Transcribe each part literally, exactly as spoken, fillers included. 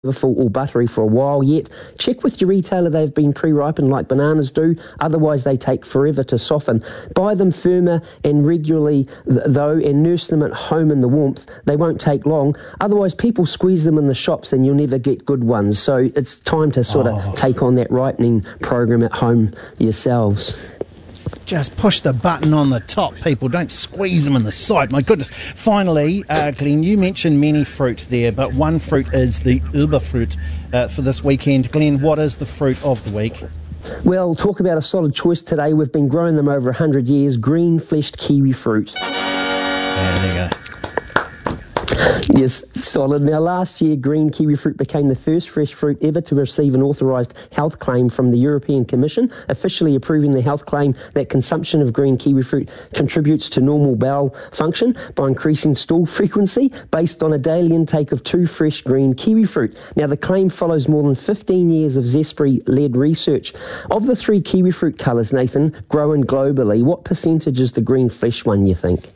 full or buttery for a while yet. Check with your retailer they've been pre-ripened like bananas do, otherwise they take forever to soften. Buy them firmer and regularly th- though, and nurse them at home in the warmth. They won't take long, otherwise people squeeze them in the shops and you'll never get good ones. So it's time to sort oh. of take on that ripening program at home yourselves. Just push the button on the top, people. Don't squeeze them in the side. My goodness. Finally, uh, Glenn, you mentioned many fruit there, but one fruit is the Uberfruit uh, for this weekend. Glenn, what is the fruit of the week? Well, talk about a solid choice today. We've been growing them over one hundred years. Green-fleshed kiwi fruit. Yeah, there you go. Yes, solid. Now, last year, green kiwi fruit became the first fresh fruit ever to receive an authorised health claim from the European Commission, officially approving the health claim that consumption of green kiwi fruit contributes to normal bowel function by increasing stool frequency based on a daily intake of two fresh green kiwi fruit. Now, the claim follows more than fifteen years of Zespri-led research. Of the three kiwi fruit colours, Nathan, grown globally, what percentage is the green flesh one, you think?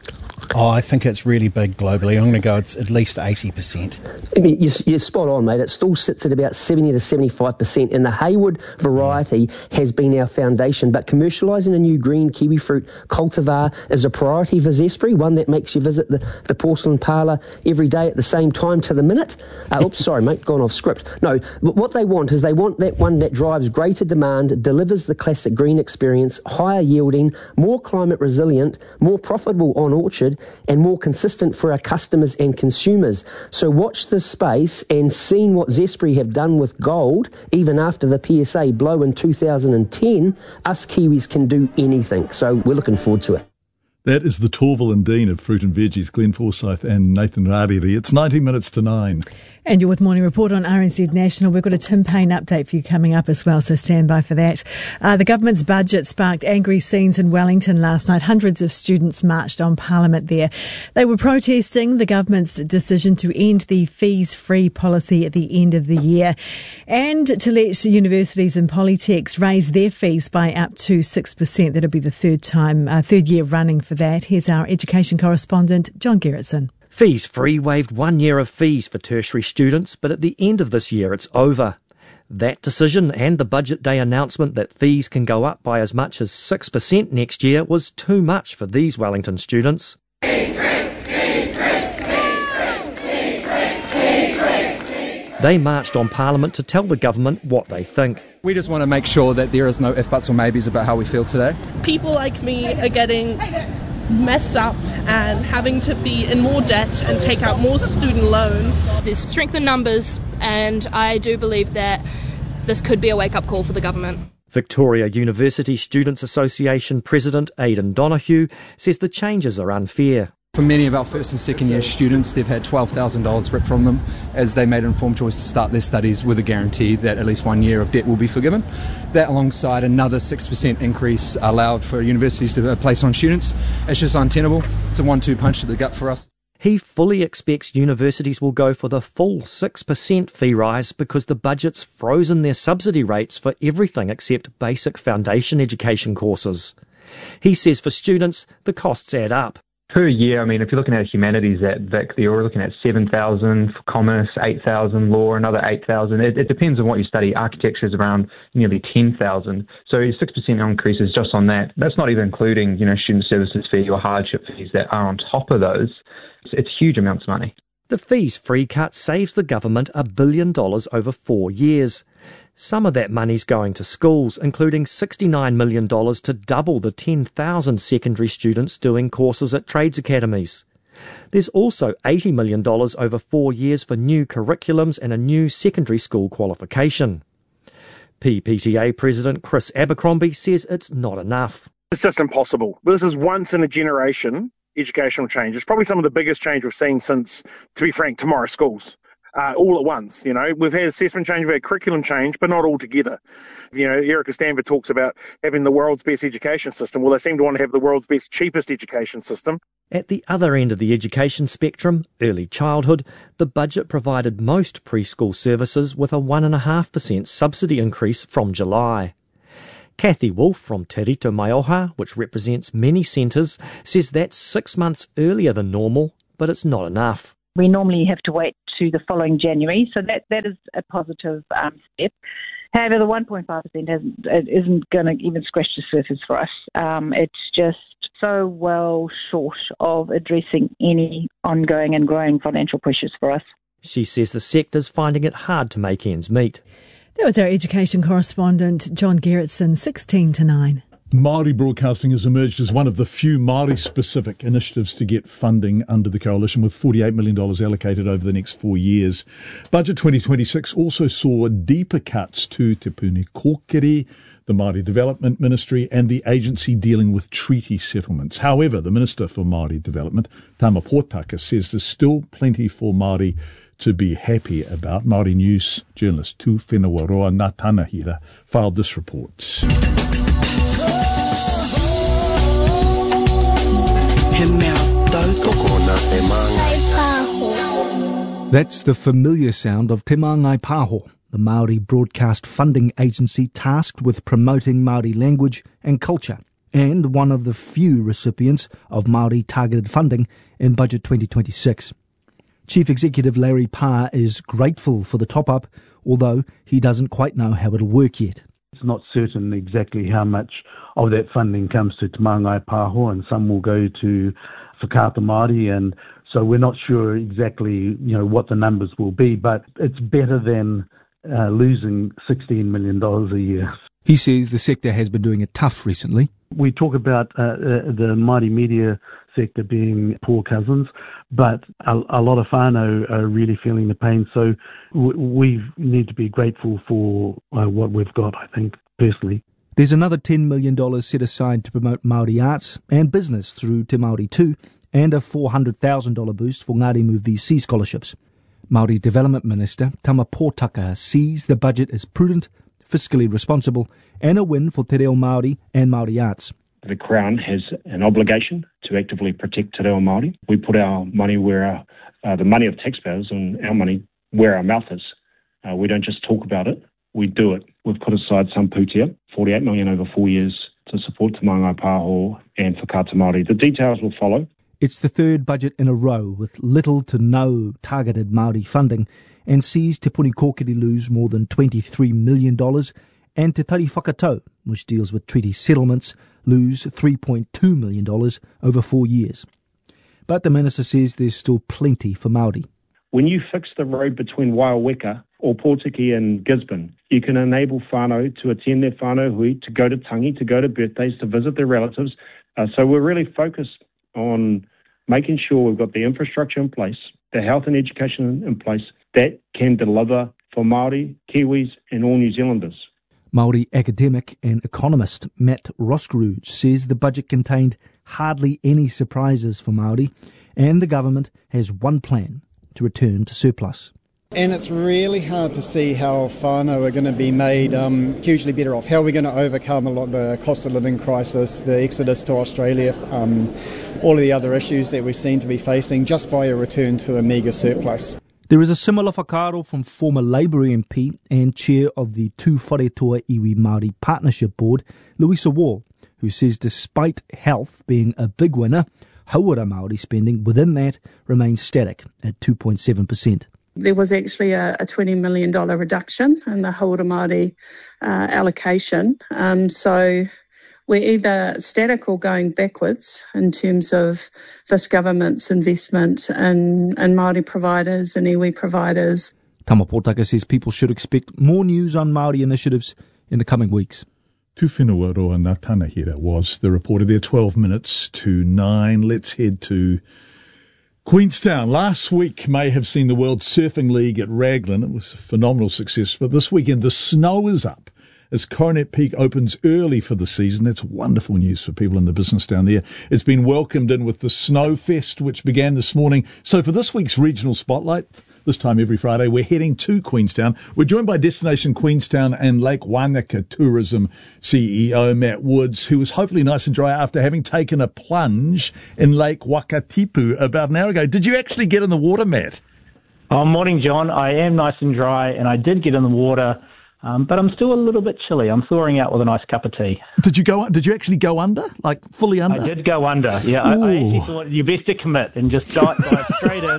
Oh, I think it's really big globally. I'm going to go it's at least eighty percent. You're, you're spot on, mate. It still sits at about seventy to seventy-five percent, and the Hayward variety has been our foundation. But commercialising a new green kiwi fruit cultivar is a priority for Zespri, one that makes you visit the, the porcelain parlour every day at the same time to the minute. Uh, oops, sorry, mate, gone off script. No, but what they want is they want that one that drives greater demand, delivers the classic green experience, higher yielding, more climate resilient, more profitable on orchard, and more consistent for our customers and consumers. So watch this space, and seeing what Zespri have done with gold, even after the P S A blow in two thousand ten, us Kiwis can do anything. So we're looking forward to it. That is the Torval and Dean of Fruit and Veggies, Glenn Forsyth and Nathan Rariri. It's ninety minutes to nine. And you're with Morning Report on R N Z National. We've got a Tim Payne update for you coming up as well, so stand by for that. Uh, the government's budget sparked angry scenes in Wellington last night. Hundreds of students marched on Parliament there. They were protesting the government's decision to end the fees-free policy at the end of the year and to let universities and polytechs raise their fees by up to six percent. That'll be the third time, uh, third year running for that. Here's our education correspondent, John Gerritsen. Fees Free waived one year of fees for tertiary students, but at the end of this year it's over. That decision and the budget day announcement that fees can go up by as much as six percent next year was too much for these Wellington students. Fees free, fees free, fees free, fees free, fees free. They marched on Parliament to tell the government what they think. We just want to make sure that there is no ifs, buts or maybes about how we feel today. People like me are getting messed up and having to be in more debt and take out more student loans. There's strength in numbers, and I do believe that this could be a wake-up call for the government. Victoria University Students Association President Aidan Donoghue says the changes are unfair. For many of our first and second year students, they've had twelve thousand dollars ripped from them as they made an informed choice to start their studies with a guarantee that at least one year of debt will be forgiven. That alongside another six percent increase allowed for universities to place on students. It's just untenable. It's a one two punch to the gut for us. He fully expects universities will go for the full six percent fee rise because the budget's frozen their subsidy rates for everything except basic foundation education courses. He says for students, the costs add up. Per year, I mean, if you're looking at humanities at Vic, you're looking at seven thousand for commerce, eight thousand law, another eight thousand. It, it depends on what you study. Architecture is around nearly ten thousand. So six percent increases just on that. That's not even including, you know, student services fee or hardship fees that are on top of those. It's, it's huge amounts of money. The fees-free cut saves the government a billion dollars over four years. Some of that money's going to schools, including sixty-nine million dollars to double the ten thousand secondary students doing courses at trades academies. There's also eighty million dollars over four years for new curriculums and a new secondary school qualification. P P T A President Chris Abercrombie says it's not enough. It's just impossible. This is once in a generation educational change. It's probably some of the biggest change we've seen since, to be frank, tomorrow schools. Uh, all at once, you know. We've had assessment change, we've had curriculum change, but not all together. You know, Erica Stanford talks about having the world's best education system. Well, they seem to want to have the world's best, cheapest education system. At the other end of the education spectrum, early childhood, the budget provided most preschool services with a one point five percent subsidy increase from July. Kathy Wolfe from Te Rito Maioha, which represents many centres, says that's six months earlier than normal, but it's not enough. We normally have to wait to the following January. So that, that is a positive um, step. However, the one point five percent hasn't, it isn't going to even scratch the surface for us. Um, it's just so well short of addressing any ongoing and growing financial pressures for us. She says the sector's finding it hard to make ends meet. That was our education correspondent, John Gerritsen, sixteen to nine. Māori Broadcasting has emerged as one of the few Māori-specific initiatives to get funding under the Coalition, with forty-eight million dollars allocated over the next four years. Budget twenty twenty-six also saw deeper cuts to Te Puni Kōkiri, the Māori Development Ministry, and the agency dealing with treaty settlements. However, the Minister for Māori Development, Tama Potaka, says there's still plenty for Māori to be happy about. Māori News journalist Tu Whenawaroa Ngatanahira filed this report. That's the familiar sound of Te Māngai Pāho, the Māori broadcast funding agency tasked with promoting Māori language and culture, and one of the few recipients of Māori targeted funding in Budget twenty twenty-six. Chief Executive Larry Parr is grateful for the top-up, although he doesn't quite know how it'll work yet. It's not certain exactly how much of that funding comes to Te Māngai Pāho, and some will go to Whakaata Māori, and so we're not sure exactly, you know, what the numbers will be, but it's better than uh, losing sixteen million dollars a year. He says the sector has been doing it tough recently. We talk about uh, uh, the Māori media sector being poor cousins, but a, a lot of whānau are really feeling the pain, so w- we need to be grateful for uh, what we've got, I think, personally. There's another ten million dollars set aside to promote Māori arts and business through Te Māori tū, and a four hundred thousand dollars boost for Ngārimu V C scholarships. Māori Development Minister Tama Potaka sees the budget as prudent, fiscally responsible, and a win for Te Reo Māori and Māori arts. The Crown has an obligation to actively protect Te Reo Māori. We put our money where our, uh, the money of taxpayers and our money where our mouth is. Uh, we don't just talk about it, we do it. We've put aside some pūtea, forty-eight million dollars over four years, to support Te Māngai Pāho and Whakaata Māori. The details will follow. It's the third budget in a row with little to no targeted Māori funding, and sees Te Puni Kōkiri lose more than twenty-three million dollars, and Te Tari Whakatau, which deals with treaty settlements, lose three point two million dollars over four years. But the Minister says there's still plenty for Māori. When you fix the road between Waiaweka or Pōtiki and Gisborne, you can enable whānau to attend their whānau hui, to go to tangi, to go to birthdays, to visit their relatives. Uh, so we're really focused on making sure we've got the infrastructure in place, the health and education in place, that can deliver for Māori, Kiwis and all New Zealanders. Māori academic and economist Matt Roskerudge says the budget contained hardly any surprises for Māori, and the government has one plan to return to surplus. And it's really hard to see how whānau are going to be made um, hugely better off. How are we going to overcome a lot of the cost of living crisis, the exodus to Australia, um, all of the other issues that we seem to be facing just by a return to a meagre surplus. There is a similar whakaaro from former Labour M P and chair of the Tū Whare-toa Iwi Māori Partnership Board, Louisa Wall, who says despite health being a big winner, hauora Māori spending within that remains static at two point seven percent. There was actually a, a twenty million dollars reduction in the hauora Māori uh, allocation. Um, so we're either static or going backwards in terms of this government's investment in, in Māori providers and iwi providers. Tama Potaka says people should expect more news on Māori initiatives in the coming weeks. Tu Whenawaroa Ngatanahira was the reporter there. twelve minutes to nine. Let's head to Queenstown. Last week may have seen the World Surfing League at Raglan. It was a phenomenal success. But this weekend, the snow is up as Coronet Peak opens early for the season. That's wonderful news for people in the business down there. It's been welcomed in with the Snow Fest, which began this morning. So for this week's Regional Spotlight, this time every Friday, we're heading to Queenstown. We're joined by Destination Queenstown and Lake Wanaka Tourism C E O Matt Woods, who was hopefully nice and dry after having taken a plunge in Lake Wakatipu about an hour ago. Did you actually get in the water, Matt? Oh, morning, John. I am nice and dry, and I did get in the water Um, but I'm still a little bit chilly. I'm thawing out with a nice cup of tea. Did you go? Did you actually go under? Like fully under? I did go under. Yeah, I, I actually thought you best to commit and just dive, dive straight in.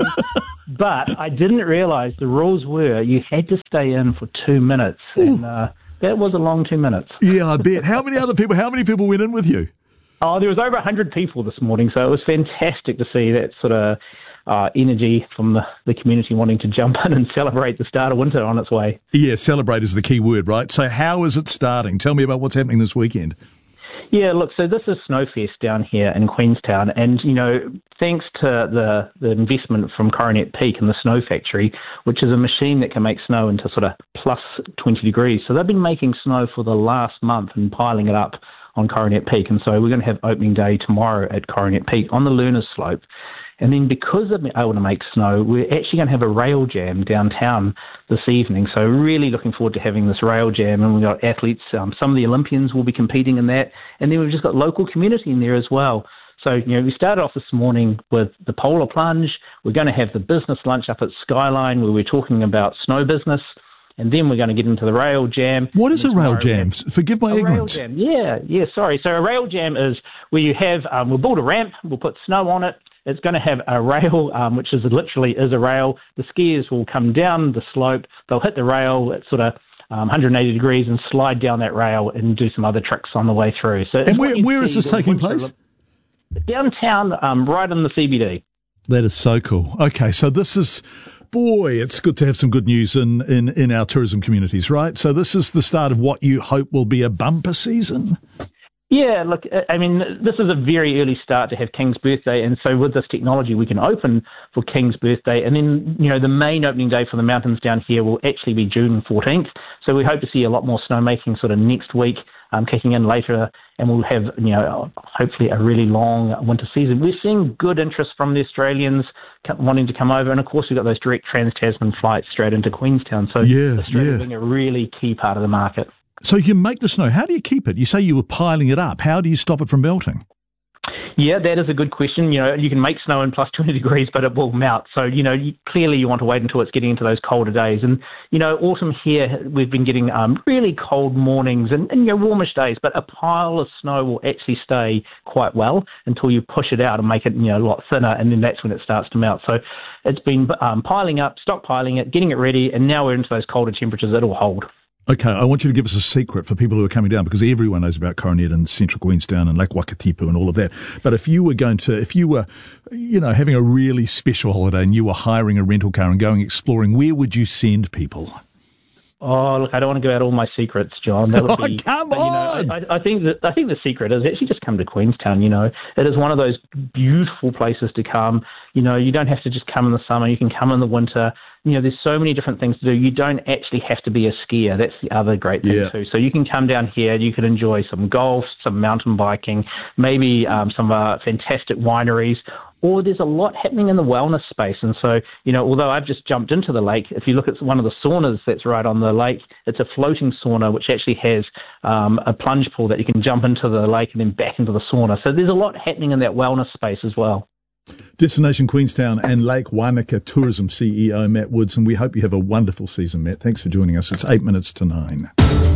But I didn't realise the rules were you had to stay in for two minutes, and uh, that was a long two minutes. Yeah, I bet. How many other people? How many people went in with you? Oh, there was over one hundred people this morning, so it was fantastic to see that sort of uh, energy from the, the community wanting to jump in and celebrate the start of winter on its way. Yeah, celebrate is the key word, right? So how is it starting? Tell me about what's happening this weekend. Yeah, look, so this is Snowfest down here in Queenstown, and, you know, thanks to the, the investment from Coronet Peak and the Snow Factory, which is a machine that can make snow into sort of plus twenty degrees. So they've been making snow for the last month and piling it up on Coronet Peak, and so we're going to have opening day tomorrow at Coronet Peak on the Learners Slope. And then because they've been able to make snow, we're actually going to have a rail jam downtown this evening. So really looking forward to having this rail jam. And we've got athletes, um, some of the Olympians will be competing in that. And then we've just got local community in there as well. So, you know, we started off this morning with the polar plunge. We're going to have the business lunch up at Skyline where we're talking about snow business. And then we're going to get into the rail jam. What is a rail jam? Forgive my a ignorance. Rail jam. Yeah, yeah, sorry. So a rail jam is where you have, um, we'll build a ramp, we'll put snow on it. It's going to have a rail, um, which is literally is a rail. The skiers will come down the slope. They'll hit the rail at sort of um, one hundred eighty degrees and slide down that rail and do some other tricks on the way through. So, and where, where is this taking place? Downtown, um, right in the C B D. That is so cool. Okay, so this is, boy, it's good to have some good news in, in, in our tourism communities, right? So this is the start of what you hope will be a bumper season? Yeah, look, I mean, this is a very early start to have King's birthday, and so with this technology, we can open for King's birthday, and then, you know, the main opening day for the mountains down here will actually be June fourteenth, so we hope to see a lot more snowmaking sort of next week, um, kicking in later, and we'll have, you know, hopefully a really long winter season. We're seeing good interest from the Australians wanting to come over, and of course we've got those direct Trans-Tasman flights straight into Queenstown, so yeah, Australia yeah. being a really key part of the market. So you make the snow. How do you keep it? You say you were piling it up. How do you stop it from melting? Yeah, that is a good question. You know, you can make snow in plus twenty degrees, but it will melt. So, you know, you, clearly you want to wait until it's getting into those colder days. And, you know, autumn here, we've been getting um, really cold mornings and, and, you know, warmish days, but a pile of snow will actually stay quite well until you push it out and make it, you know, a lot thinner, and then that's when it starts to melt. So it's been um, piling up, stockpiling it, getting it ready, and now we're into those colder temperatures. It'll hold. Okay, I want you to give us a secret for people who are coming down, because everyone knows about Coronet and Central Queenstown and Lake Wakatipu and all of that. But if you were going to, if you were, you know, having a really special holiday and you were hiring a rental car and going exploring, where would you send people? Oh, look, I don't want to go out all my secrets, John. That would be, oh, come but, you on! know, I, I think that I think the secret is actually just come to Queenstown. You know, it is one of those beautiful places to come. You know, you don't have to just come in the summer. You can come in the winter. You know, there's so many different things to do. You don't actually have to be a skier. That's the other great thing yeah. too. So you can come down here. You can enjoy some golf, some mountain biking, maybe um, some uh, fantastic wineries. Or there's a lot happening in the wellness space. And so, you know, although I've just jumped into the lake, if you look at one of the saunas that's right on the lake, it's a floating sauna which actually has um, a plunge pool that you can jump into the lake and then back into the sauna. So there's a lot happening in that wellness space as well. Destination Queenstown and Lake Wanaka Tourism C E O Matt Woods, and we hope you have a wonderful season, Matt. Thanks for joining us. It's eight minutes to nine.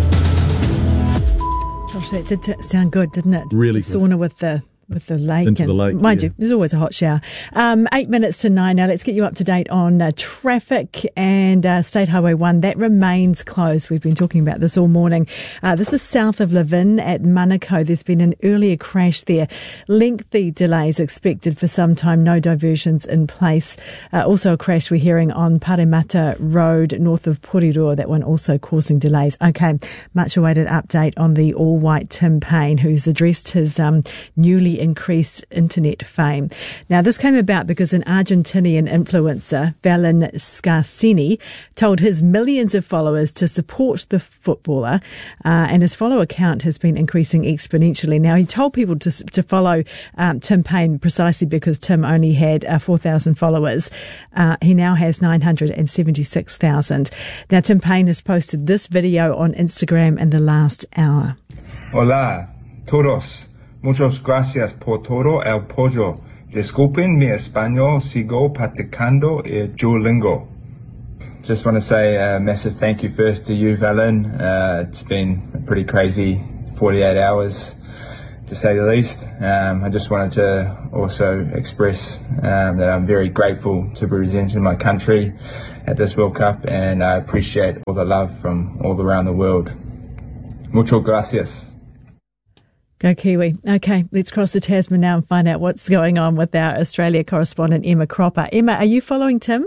Gosh, that did t- sound good, didn't it? Really the good. Sauna with the with the lake. Into and, the lake, mind yeah. you, there's always a hot shower. Um, eight minutes to nine now. Let's get you up to date on uh, traffic and uh, State Highway one. That remains closed. We've been talking about this all morning. Uh, this is south of Levin at Manukau. There's been an earlier crash there. Lengthy delays expected for some time. No diversions in place. Uh, also a crash we're hearing on Paremata Road north of Porirua. That one also causing delays. Okay, much awaited update on the all-white Tim Payne, who's addressed his um, newly increased internet fame. Now, this came about because an Argentinian influencer, Valen Scarsini, told his millions of followers to support the footballer, uh, and his follow account has been increasing exponentially. Now, he told people to to follow um, Tim Payne precisely because Tim only had uh, four thousand followers. Uh, he now has nine hundred seventy-six thousand. Now, Tim Payne has posted this video on Instagram in the last hour. Hola, todos. Muchas gracias por todo el apoyo. Disculpen mi español, sigo practicando el Duolingo. just want to say a massive thank you first to you, Valen. Uh, it's been a pretty crazy forty-eight hours, to say the least. Um, I just wanted to also express um, that I'm very grateful to be representing my country at this World Cup, and I appreciate all the love from all around the world. Mucho gracias. Go Kiwi. Okay, let's cross the Tasman now and find out what's going on with our Australia correspondent, Emma Cropper. Emma, are you following Tim?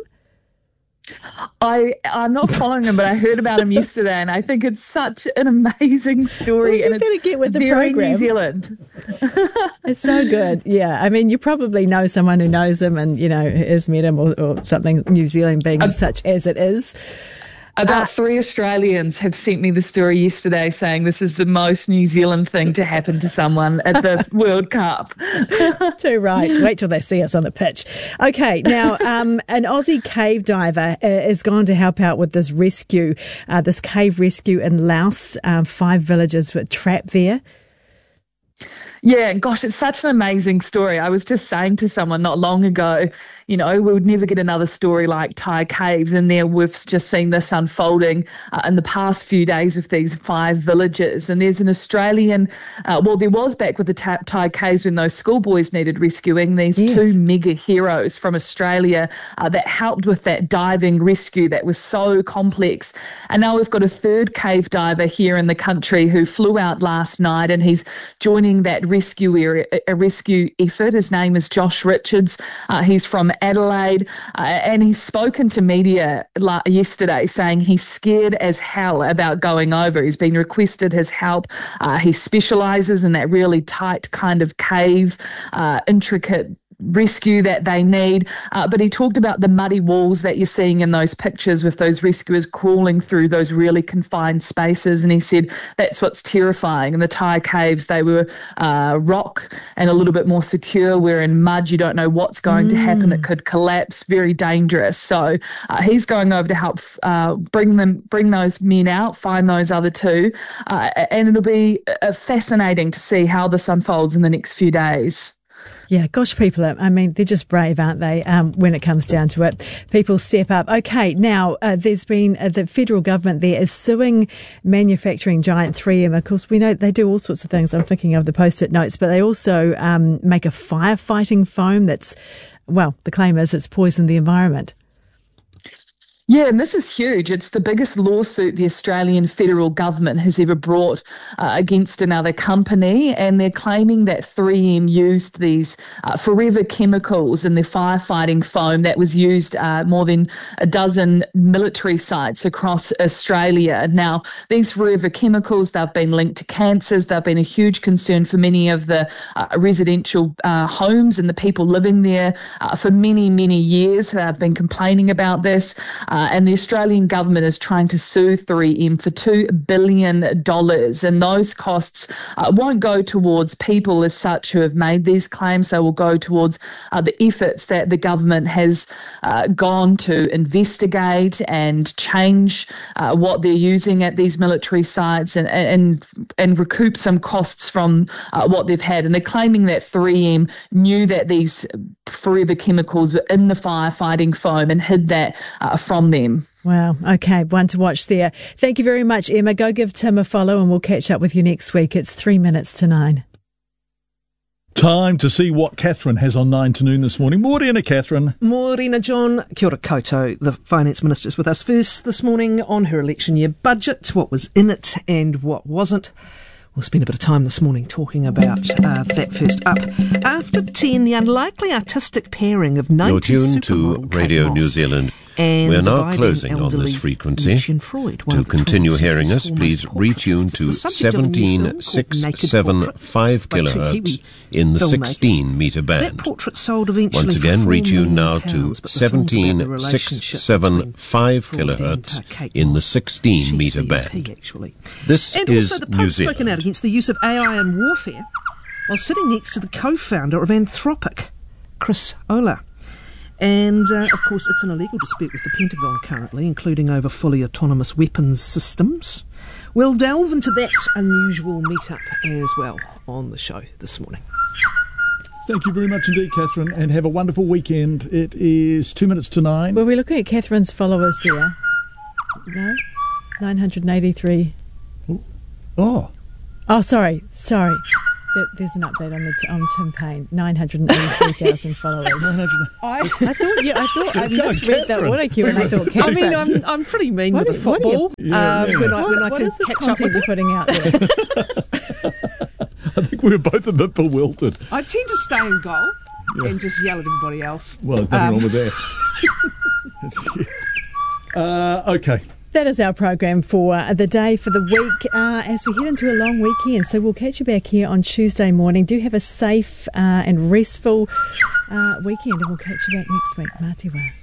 I, I'm not following him, but I heard about him yesterday, and I think it's such an amazing story. Well, you and better it's get with the very program. New Zealand. It's so good. Yeah, I mean, you probably know someone who knows him and, you know, has met him or, or something, New Zealand being uh, such as it is. About uh, three Australians have sent me the story yesterday saying this is the most New Zealand thing to happen to someone at the World Cup. Too right. Wait till they see us on the pitch. Okay, now um, an Aussie cave diver uh, has gone to help out with this rescue, uh, this cave rescue in Laos. Um, five villagers were trapped there. Yeah, gosh, it's such an amazing story. I was just saying to someone not long ago, you know, we would never get another story like Thai caves, and there we've just seen this unfolding uh, in the past few days with these five villages. And there's an Australian, uh, well, there was back with the ta- Thai caves when those schoolboys needed rescuing, these yes. two mega heroes from Australia uh, that helped with that diving rescue that was so complex. And now we've got a third cave diver here in the country who flew out last night, and he's joining that rescue area, a rescue effort. His name is Josh Richards. Uh, he's from Adelaide, uh, and he's spoken to media la- yesterday saying he's scared as hell about going over. He's been requested his help. Uh, he specialises in that really tight kind of cave, uh, intricate rescue that they need, uh, but he talked about the muddy walls that you're seeing in those pictures with those rescuers crawling through those really confined spaces, and he said that's what's terrifying. In the Thai caves, they were uh, rock and a little bit more secure, where in mud you don't know what's going mm. to happen. It could collapse, very dangerous. So uh, he's going over to help uh, bring them, bring those men out, find those other two, uh, and it'll be uh, fascinating to see how this unfolds in the next few days. Yeah, gosh, people, are, I mean, they're just brave, aren't they, um, when it comes down to it. People step up. Okay, now, uh, there's been, uh, the federal government there is suing manufacturing giant three M. Of course, we know they do all sorts of things. I'm thinking of the Post-it notes, but they also um, make a firefighting foam that's, well, the claim is it's poisoned the environment. Yeah, and this is huge. It's the biggest lawsuit the Australian federal government has ever brought uh, against another company, and they're claiming that three M used these uh, forever chemicals in their firefighting foam that was used uh, more than a dozen military sites across Australia. Now, these forever chemicals, they've been linked to cancers. They've been a huge concern for many of the uh, residential uh, homes and the people living there uh, for many, many years. They've been complaining about this. Uh, and the Australian government is trying to sue three M for two billion dollars. And those costs uh, won't go towards people as such who have made these claims. They will go towards uh, the efforts that the government has uh, gone to investigate and change uh, what they're using at these military sites, and and, and recoup some costs from uh, what they've had. And they're claiming that three M knew that these forever chemicals were in the firefighting foam and hid that uh, from them. Wow. Okay. One to watch there. Thank you very much, Emma. Go give Tim a follow and we'll catch up with you next week. It's three minutes to nine. Time to see what Catherine has on nine to noon this morning. Morena, Catherine. Morena, John. Kia ora koutou. The Finance Minister is with us first this morning on her election year budget, what was in it and what wasn't. We'll spend a bit of time this morning talking about uh, that first up. After ten, the unlikely artistic pairing of nineties You're tuned to Radio New Zealand. And we are now closing on this frequency. Freud, to continue hearing us, please retune to seventeen six seven five kilohertz in the sixteen metre band. That portrait sold eventually Once again, for retune now to seventeen six seven five kilohertz in the sixteen metre band. Actually. This and is also the New Pope Zealand. spoken out against the use of A I in warfare while sitting next to the co-founder of Anthropic, Chris Olah. And, uh, of course, it's an illegal dispute with the Pentagon currently, including over fully autonomous weapons systems. We'll delve into that unusual meet-up as well on the show this morning. Thank you very much indeed, Catherine, and have a wonderful weekend. It is two minutes to nine. Well, we're looking at Catherine's followers there. No, nine hundred eighty-three. Oh. Oh, sorry, sorry. There, there's an update on the t- on Tim Payne. Nine hundred eighty-three thousand followers. I, I thought, yeah, I thought I Go on, misread that Catherine. water queue, and I thought, I Catherine. mean, I'm I'm pretty mean What with are- the what are you- football. Yeah, um, yeah. When I What, when I what can is this catch up content with you're it. putting out there? I think we were both a bit bewildered. I tend to stay in goal Yeah. and just yell at everybody else. Well, there's nothing Um, wrong with that. uh, okay. That is our program for uh, the day, for the week, uh, as we head into a long weekend. So we'll catch you back here on Tuesday morning. Do have a safe uh, and restful uh, weekend, and we'll catch you back next week. Mā te wā.